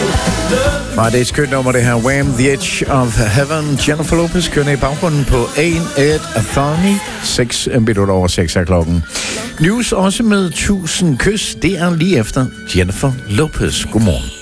Og det er et skønt nummer, det her. Wham! The Edge of Heaven. Jennifer Lopez kører i baggrunden på Ain't It a Funny. 6 minutter over 6 er klokken. News også med 1000 kys. Det er lige efter Jennifer Lopez. Godmorgen.